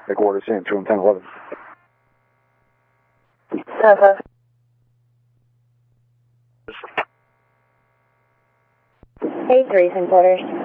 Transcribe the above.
Big orders in, 2 and 10, 11. Hey, 3 and quarters.